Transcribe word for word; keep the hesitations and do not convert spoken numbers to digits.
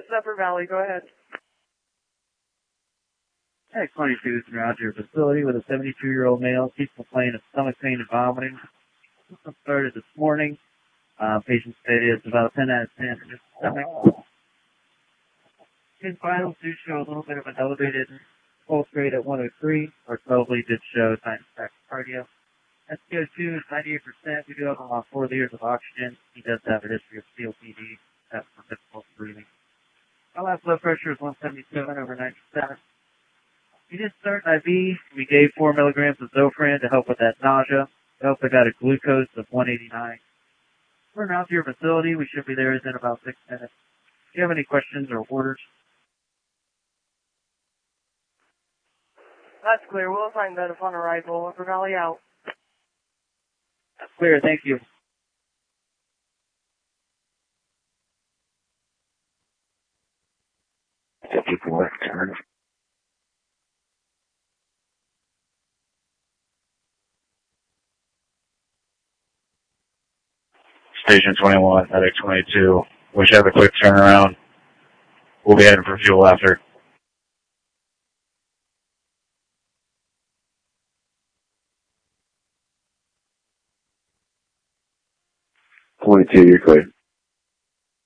is Upper Valley. Go ahead. X twenty-two is around your facility with a seventy-two-year-old male. He's complaining of stomach pain and vomiting. This started this morning. Uh, patient stated it's about a ten out of ten for just stomach. His vitals do show a little bit of an elevated pulse rate at one oh three, or probably did show signs of tachycardia. S P O two is ninety-eight percent. We do have about four liters of oxygen. He does have a history of C O P D. That's for difficult breathing. Our last blood pressure is one seventy-seven over ninety-seven. We did start an I V. We gave four milligrams of Zofran to help with that nausea. We also got a glucose of one eighty-nine. We're now to your facility. We should be there in about six minutes. Do you have any questions or orders? That's clear. We'll assign that upon arrival. Upper Valley out. That's clear. Thank you. fifty-four, turn. Station twenty-one, Medic twenty-two. We should have a quick turnaround. We'll be heading for fuel after. twenty-two, you're clear.